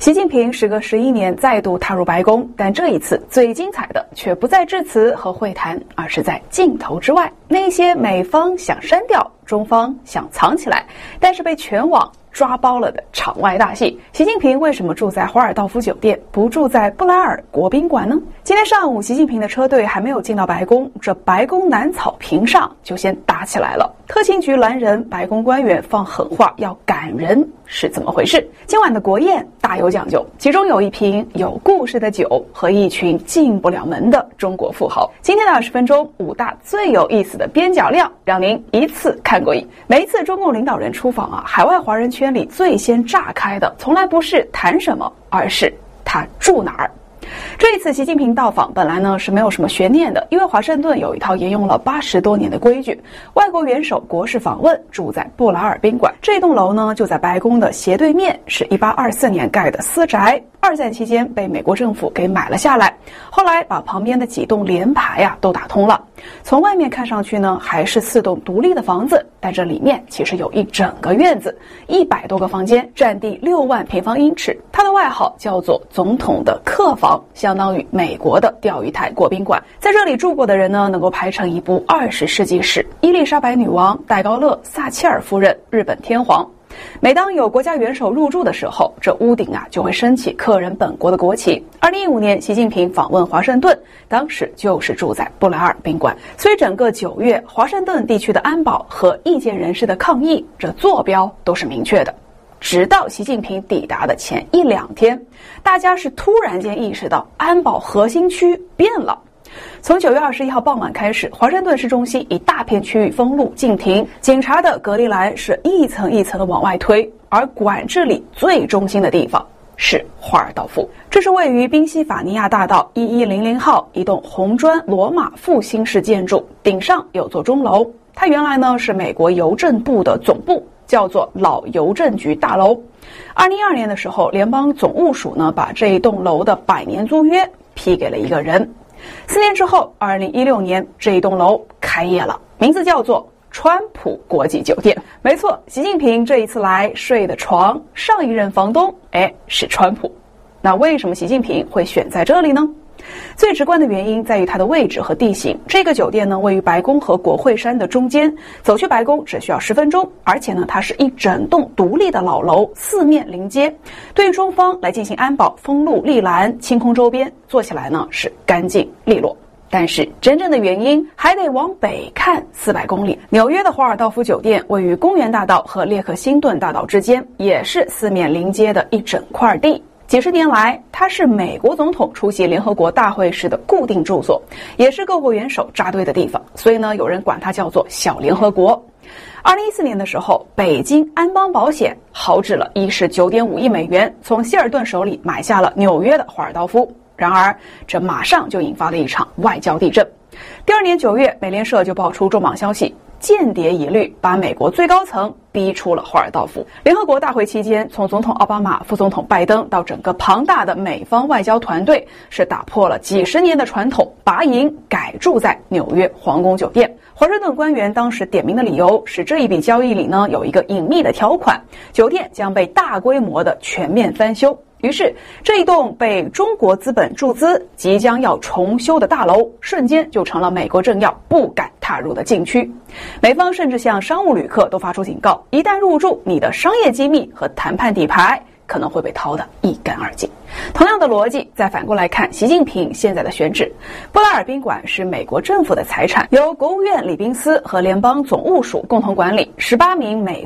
习近平时隔11年再度踏入白宫，但这一次最精彩的却不在致辞和会谈，而是在镜头之外，那些美方想删掉，中方想藏起来，但是被全网抓包了的场外大戏。习近平为什么住在华尔道夫酒店，不住在布莱尔国宾馆呢？今天上午，习近平的车队还没有进到白宫，这白宫南草坪上就先打起来了。特勤局拦人，白宫官员放狠话要赶人，是怎么回事？今晚的国宴大有讲究，其中有一瓶有故事的酒和一群进不了门的中国富豪。今天的20分钟，5大最有意思的边角料，让您一次看过瘾。每一次中共领导人出访海外华人圈里最先炸开的，从来不是谈什么，而是他住哪儿。这一次习近平到访本来呢是没有什么悬念的，因为华盛顿有一套沿用了80多年的规矩，外国元首国事访问住在布莱尔宾馆。这栋楼呢就在白宫的斜对面，是1824年盖的私宅，二战期间被美国政府给买了下来，后来把旁边的几栋联排都打通了。从外面看上去呢还是4栋独立的房子，但这里面其实有一整个院子，100多个房间，占地6万平方英尺。它的外号叫做总统的客房，相当于美国的钓鱼台国宾馆。在这里住过的人呢，能够排成一部20世纪史，伊丽莎白女王、戴高乐、撒切尔夫人、日本天皇。每当有国家元首入住的时候，这屋顶就会升起客人本国的国旗。2015年习近平访问华盛顿，当时就是住在布莱尔宾馆。所以整个9月，华盛顿地区的安保和意见人士的抗议，这坐标都是明确的。直到习近平抵达的前1-2天，大家是突然间意识到安保核心区变了。从9月21号傍晚开始，华盛顿市中心一大片区域封路禁停，警察的隔离栏是一层一层的往外推，而管制里最中心的地方是华尔道夫。这是位于宾夕法尼亚大道1100号一栋红砖罗马复兴式建筑，顶上有座钟楼。它原来呢是美国邮政部的总部，叫做老邮政局大楼。2012年的时候，联邦总务署呢把这一栋楼的100年租约批给了一个人。4年之后，2016年这一栋楼开业了，名字叫做川普国际酒店。没错，习近平这一次来睡的床，上一任房东是川普。那为什么习近平会选在这里呢？最直观的原因在于它的位置和地形。这个酒店呢位于白宫和国会山的中间，走去白宫只需要10分钟，而且呢它是一整栋独立的老楼，4面临街，对于中方来进行安保、封路、立栏、清空周边，做起来呢是干净利落。但是真正的原因还得往北看400公里。纽约的华尔道夫酒店位于公园大道和列克星顿大道之间，也是4面临街的一整块地。几十年来，它是美国总统出席联合国大会时的固定住所，也是各国元首扎堆的地方，所以呢，有人管它叫做小联合国。2014年的时候，北京安邦保险豪掷了19.5亿美元，从希尔顿手里买下了纽约的华尔道夫。然而，这马上就引发了一场外交地震。第2年9月，美联社就爆出重磅消息，间谍疑虑把美国最高层逼出了华尔道夫。联合国大会期间，从总统奥巴马、副总统拜登到整个庞大的美方外交团队，是打破了几10年的传统，拔营改住在纽约皇宫酒店。华盛顿官员当时点名的理由是，这一笔交易里呢有一个隐秘的条款，酒店将被大规模的全面翻修。于是，这一栋被中国资本注资、即将要重修的大楼，瞬间就成了美国政要不敢踏入的禁区。美方甚至向商务旅客都发出警告，一旦入住，你的商业机密和谈判底牌可能会被掏得一干二净。同样的逻辑，再反过来看习近平现在的选址。布莱尔宾馆是美国政府的财产，由国务院礼宾司和联邦总务署共同管理，18名美